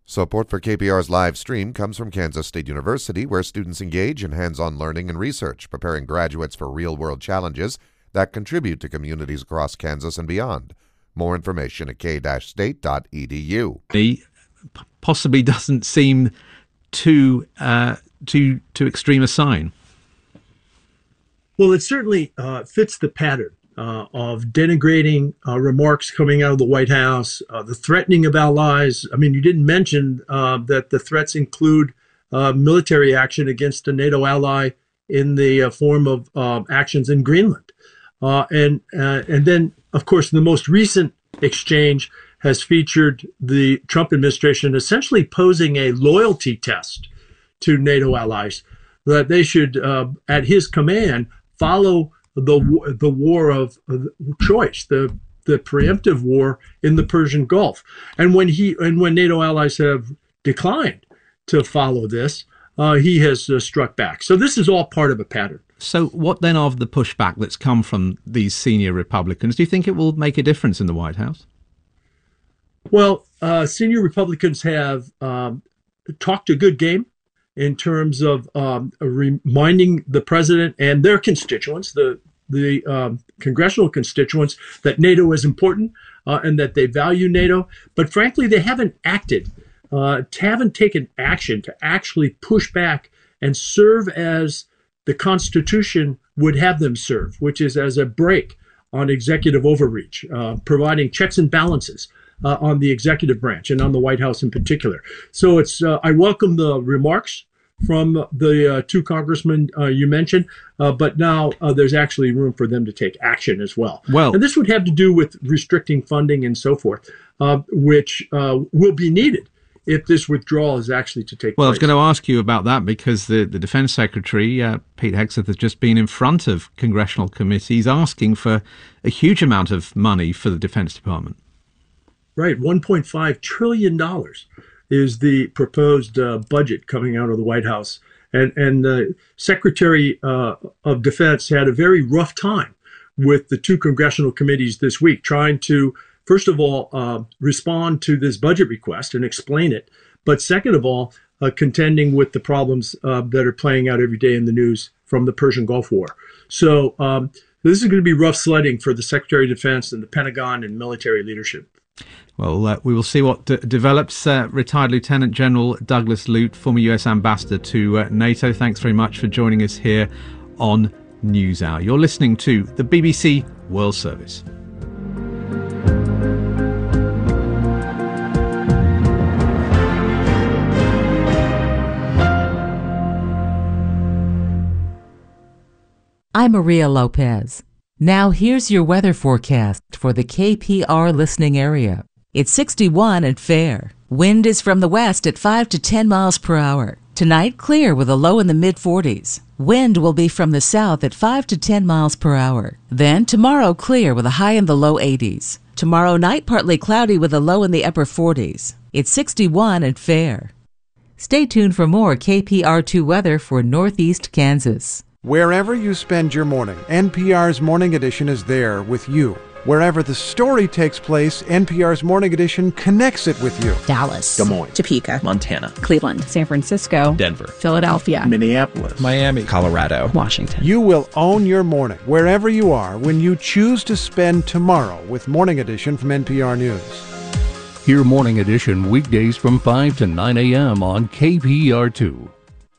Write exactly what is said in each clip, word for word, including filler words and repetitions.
Support for K P R's live stream comes from Kansas State University, where students engage in hands-on learning and research, preparing graduates for real-world challenges that contribute to communities across Kansas and beyond. More information at k state dot e d u. He possibly doesn't seem too uh, too too extreme a sign. Well, it certainly uh, fits the pattern uh, of denigrating uh, remarks coming out of the White House, uh, the threatening of allies. I mean, you didn't mention uh, that the threats include uh, military action against a NATO ally in the uh, form of uh, actions in Greenland. Uh, and uh, and then, of course, the most recent exchange has featured the Trump administration essentially posing a loyalty test to NATO allies, that they should, uh, at his command, follow the the war of choice, the the preemptive war in the Persian Gulf. And when he and when NATO allies have declined to follow this, uh, he has uh, struck back. So this is all part of a pattern. So what then of the pushback that's come from these senior Republicans? Do you think it will make a difference in the White House? Well, uh, senior Republicans have um, talked a good game in terms of um, reminding the president and their constituents, the the um, congressional constituents, that NATO is important uh, and that they value NATO. But frankly, they haven't acted, uh, haven't taken action to actually push back and serve as the Constitution would have them serve, which is as a brake on executive overreach, uh, providing checks and balances uh, on the executive branch and on the White House in particular. So it's uh, I welcome the remarks from the uh, two congressmen uh, you mentioned, uh, but now uh, there's actually room for them to take action as well. Well, and this would have to do with restricting funding and so forth, uh, which uh, will be needed if this withdrawal is actually to take well, place. Well, I was going to ask you about that because the, the Defense Secretary, uh, Pete Hegseth, has just been in front of congressional committees asking for a huge amount of money for the Defense Department. Right, one point five trillion dollars is the proposed uh, budget coming out of the White House. And, and the Secretary uh, of Defense had a very rough time with the two congressional committees this week, trying to, first of all, uh, respond to this budget request and explain it. But second of all, uh, contending with the problems uh, that are playing out every day in the news from the Persian Gulf War. So um, this is going to be rough sledding for the Secretary of Defense and the Pentagon and military leadership. Well, uh, we will see what d- develops. Uh, retired Lieutenant General Douglas Lute, former U S Ambassador to uh, NATO, thanks very much for joining us here on NewsHour. You're listening to the B B C World Service. I'm Maria Lopez. Now here's your weather forecast for the K P R listening area. It's sixty-one and fair. Wind is from the west at five to ten miles per hour. Tonight, clear with a low in the mid forties. Wind will be from the south at five to ten miles per hour. Then tomorrow, clear with a high in the low eighties. Tomorrow night, partly cloudy with a low in the upper forties. It's sixty-one and fair. Stay tuned for more K P R two weather for Northeast Kansas. Wherever you spend your morning, N P R's Morning Edition is there with you. Wherever the story takes place, N P R's Morning Edition connects it with you. Dallas, Des Moines, Topeka, Montana, Cleveland, San Francisco, Denver, Philadelphia, Minneapolis, Miami, Colorado, Washington. You will own your morning wherever you are when you choose to spend tomorrow with Morning Edition from N P R News. Hear Morning Edition weekdays from five to nine a.m. on K P R two.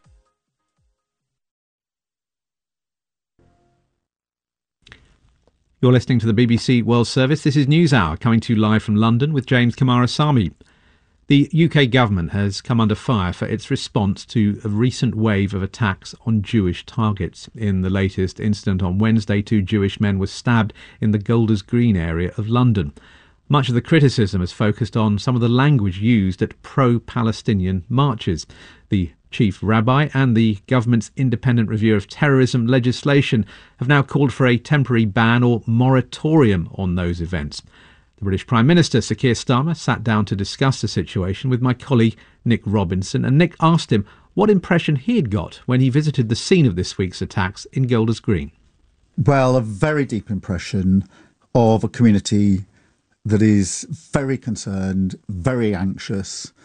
You're listening to the B B C World Service. This is NewsHour, coming to you live from London with James Kamarasamy. The U K government has come under fire for its response to a recent wave of attacks on Jewish targets. In the latest incident on Wednesday, two Jewish men were stabbed in the Golders Green area of London. Much of the criticism has focused on some of the language used at pro-Palestinian marches. The chief rabbi and the government's independent review of terrorism legislation have now called for a temporary ban or moratorium on those events. The British Prime Minister, Sir Keir Starmer, sat down to discuss the situation with my colleague Nick Robinson, and Nick asked him what impression he had got when he visited the scene of this week's attacks in Golders Green. Well, a very deep impression of a community that is very concerned, very anxious,